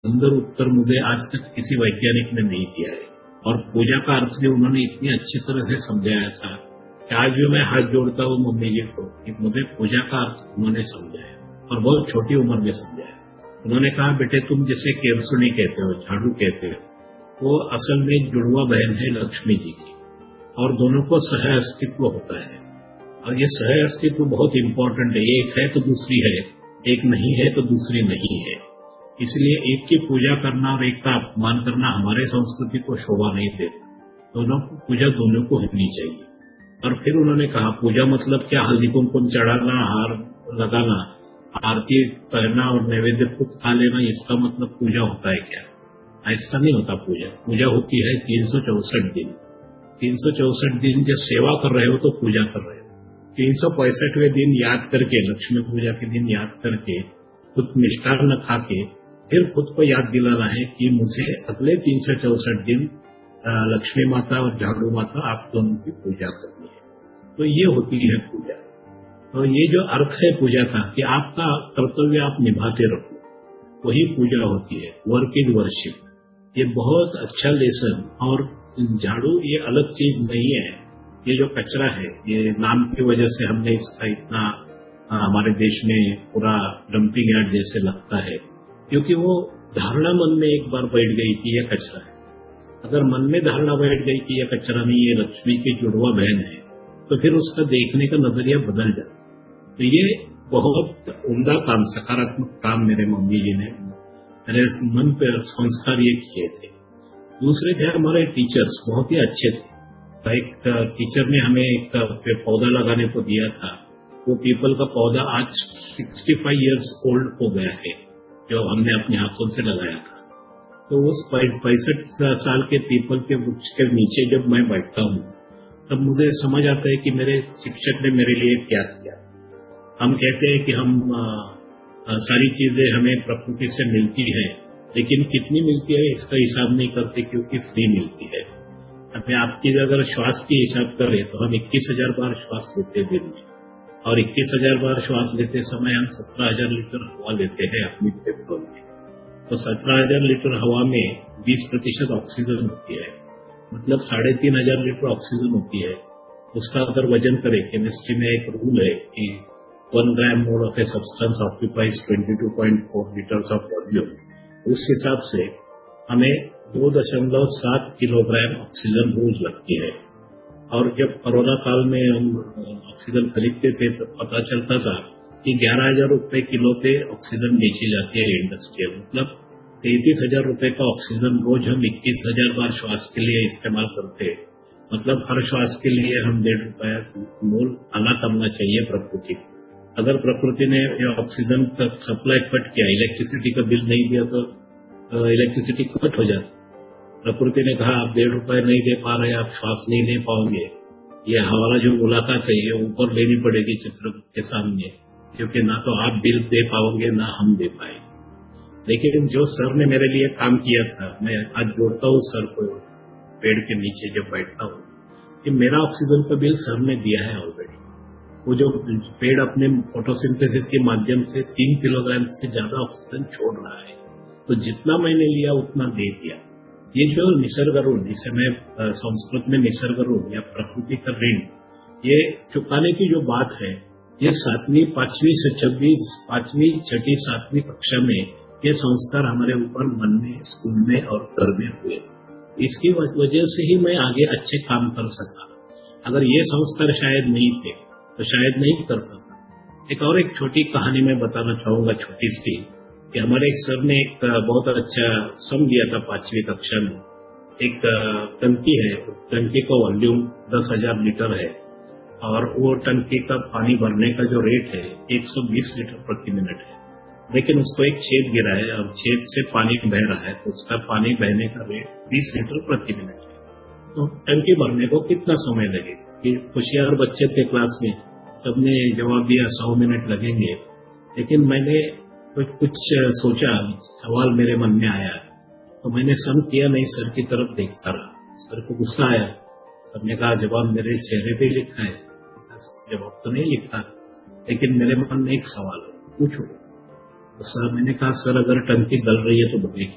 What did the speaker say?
सुंदर उत्तर मुझे आज तक किसी वैज्ञानिक ने नहीं दिया है। और पूजा का अर्थ भी उन्होंने इतनी अच्छी तरह से समझाया था कि आज भी मैं हाथ जोड़ता हूँ मम्मी जी को कि मुझे पूजा का अर्थ उन्होंने समझाया और बहुत छोटी उम्र में समझाया। उन्होंने कहा, बेटे तुम जैसे केरसुनी कहते हो, झाड़ू कहते हो, वो असल में जुड़वा बहन है लक्ष्मी जी की और दोनों को सह अस्तित्व होता है। और ये सह अस्तित्व बहुत इंपॉर्टेंट है। एक है तो दूसरी है, एक नहीं है तो दूसरी नहीं है। इसलिए एक की पूजा करना और एक का अपमान करना हमारे संस्कृति को शोभा नहीं देता। दोनों को पूजा दोनों को होनी चाहिए। और फिर उन्होंने कहा, पूजा मतलब क्या? हल्दी कुमकुम चढ़ाना, हार लगाना, आरती करना और नैवेद्य खुद खा लेना, इसका मतलब पूजा होता है क्या? ऐसा नहीं होता। पूजा पूजा होती है 364 दिन। 364 दिन जब सेवा कर रहे हो तो पूजा कर रहे हो। 365वें दिन याद करके, लक्ष्मी पूजा के दिन याद करके, खुद मिष्ठान्न खा के फिर खुद को याद दिलाना है कि मुझे अगले 364 दिन लक्ष्मी माता और झाड़ू माता आप दोनों की पूजा करनी है। तो ये होती है पूजा। तो ये जो अर्थ है पूजा का कि आपका कर्तव्य आप निभाते रहो, वही पूजा होती है। Work is worship. ये बहुत अच्छा लेसन। और झाड़ू ये अलग चीज नहीं है। ये जो कचरा है, ये नाम की वजह से हमने इसका इतना हमारे देश में पूरा डंपिंग यार्ड जैसे लगता है, क्योंकि वो धारणा मन में एक बार बैठ गई कि ये कचरा है। अगर मन में धारणा बैठ गई कि ये कचरा नहीं, ये लक्ष्मी की जुड़वा बहन है, तो फिर उसका देखने का नजरिया बदल जाता। तो ये बहुत उम्दा काम, सकारात्मक काम मेरे मम्मी जी ने मेरे मन पर संस्कार ये किए थे। दूसरे थे हमारे टीचर्स, बहुत ही अच्छे थे। एक टीचर ने हमें एक पौधा लगाने को दिया था। वो पीपल का पौधा आज 65 इयर्स ओल्ड हो गया है, जो हमने अपने हाथों से लगाया था। तो उस 65 साल के पीपल के वृक्ष के नीचे जब मैं बैठता हूँ, तब मुझे समझ आता है कि मेरे शिक्षक ने मेरे लिए क्या किया। हम कहते हैं कि हम सारी चीजें हमें प्रकृति से मिलती हैं, लेकिन कितनी मिलती है इसका हिसाब नहीं करते, क्योंकि फ्री मिलती है। हमें आपकी अगर श्वास की हिसाब करें तो हम 21,000 बार श्वास लेते हैं दिन में, और 21,000 बार श्वास लेते समय हम 17,000 लीटर हवा लेते हैं अपनी फेफड़ों में। तो 17,000 लीटर हवा में 20% ऑक्सीजन होती है, मतलब 3,500 लीटर ऑक्सीजन होती है। उसका अगर वजन करें, केमिस्ट्री में एक रूल है कि 1 ग्राम mole of a substance occupies 22.4 litres of volume. उस हिसाब से हमें 2.7 किलोग्राम ऑक्सीजन रोज लगती है। और जब कोरोना काल में हम ऑक्सीजन खरीदते थे तो पता चलता था कि 11,000 रुपए किलो पे ऑक्सीजन बेची जाती है इंडस्ट्रियल, मतलब 33,000 रुपए का ऑक्सीजन रोज हम 21,000 बार श्वास के लिए इस्तेमाल करते हैं। मतलब हर श्वास के लिए हम 1.5 रुपया मोल आना करना चाहिए प्रकृति को। अगर प्रकृति ने ऑक्सीजन का सप्लाई कट किया, इलेक्ट्रिसिटी का बिल नहीं दिया, तो इलेक्ट्रिसिटी कट हो जाती। प्रकृति ने कहा आप 1.5 रुपए नहीं दे पा रहे, आप श्वास नहीं ले पाओगे, ये हमारा जो मुलाकात है ये ऊपर लेनी पड़ेगी चित्रगुप्त के सामने, क्योंकि ना तो आप बिल दे पाओगे ना हम दे पाएंगे। लेकिन जो सर ने मेरे लिए काम किया था, मैं आज जोड़ता हूँ सर को पेड़ के नीचे जब बैठता हूँ, कि मेरा ऑक्सीजन का बिल सर ने दिया है ऑलरेडी। वो जो पेड़ अपने फोटोसिंथेसिस के माध्यम से 3 किलोग्राम से ज्यादा ऑक्सीजन छोड़ रहा है, तो जितना मैंने लिया उतना दे दिया। ये जो निसर्ग ऋण, जिसे मैं संस्कृत में निसर्ग ऋण या प्रकृति का ऋण, ये चुकाने की जो बात है, ये 7वीं 5वीं से 26 5वीं 6ठी 7वीं कक्षा में ये संस्कार हमारे ऊपर मन में, स्कूल में और घर में हुए। इसकी वजह से ही मैं आगे अच्छे काम कर सका। अगर ये संस्कार शायद नहीं थे तो शायद नहीं कर सकता। एक छोटी कहानी मैं बताना चाहूंगा, छोटी सी, कि हमारे एक सर ने एक बहुत अच्छा सम दिया था 5वीं कक्षा में। एक टंकी है, उस टंकी का वॉल्यूम 10,000 लीटर है, और वो टंकी का पानी भरने का जो रेट है 120 लीटर प्रति मिनट है। लेकिन उसको एक छेद गिरा है और छेद से पानी बह रहा है, तो उसका पानी बहने का रेट 20 लीटर प्रति मिनट है। तो टंकी भरने को कितना समय लगेगा? कि होशियार बच्चे थे क्लास में, सबने जवाब दिया 100 मिनट लगेंगे। लेकिन मैंने कुछ सोचा, सवाल मेरे मन में आया, तो मैंने सम किया नहीं, सर की तरफ देखता रहा। सर को गुस्सा आया। सर ने कहा जवाब मेरे चेहरे पे लिखा है। जवाब तो नहीं लिखा, लेकिन मेरे मन में एक सवाल है, पूछो। तो सर, मैंने कहा सर अगर टंकी गल रही है तो भरेगी।